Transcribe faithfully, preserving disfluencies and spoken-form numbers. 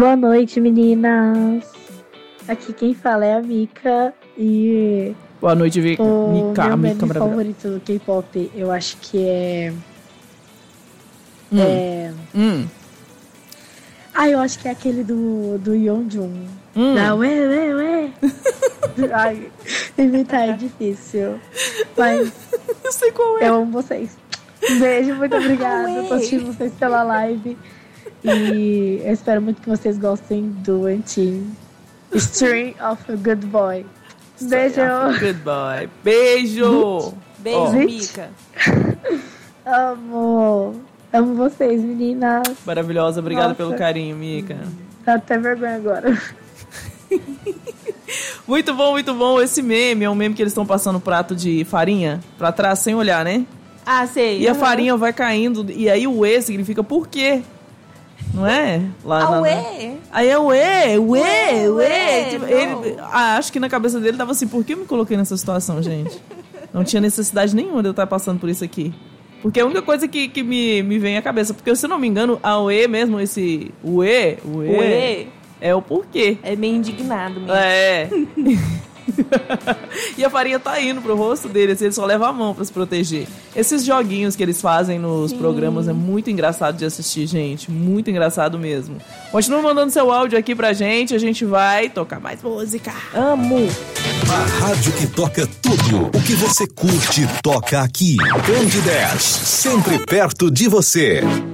Boa noite, meninas. Aqui quem fala é a Mika e... Boa noite, Mika. O Mika, meu Mika meme favorito do K-pop, eu acho que é... Hum. É... Hum. Ah, eu acho que é aquele do, do Yeonjun. Hum. Da ué, ué, ué. Ai, imitar é difícil. Mas... Eu sei qual é. Eu amo vocês. Um beijo, muito obrigada. Eu tô assistindo vocês pela live. E eu espero muito que vocês gostem do Antin. Stream of a Good Boy. Beijo. Good boy. Beijo. Beijo, Oh. Mika. Amo. Amo vocês, meninas. Maravilhosa. Obrigado Nossa. pelo carinho, Mika. Dá até vergonha agora. Muito bom, muito bom. Esse meme é um meme que eles estão passando prato de farinha pra trás sem olhar, né? Ah, sei. E a farinha vai caindo. E aí o E significa por quê? Não é? Lá, Ah, na, ué? Aí é ué, ué, Ué, ué. ué, Tipo, não. ele, ah, acho que na cabeça dele tava assim, por que eu me coloquei nessa situação, gente? Não tinha necessidade nenhuma de eu estar passando por isso aqui. Porque é a única coisa que, que me, me vem à cabeça. Porque, se eu não me engano, a ué mesmo, esse ué, ué, Ué. é o porquê. É meio indignado mesmo. É. E a farinha tá indo pro rosto dele, assim, ele só leva a mão pra se proteger. Esses joguinhos que eles fazem nos Sim. programas é muito engraçado de assistir, gente. Muito engraçado mesmo. Continua mandando seu áudio aqui pra gente, a gente vai tocar mais música. Amo. A rádio que toca tudo o que você curte toca aqui. Band dez, sempre perto de você.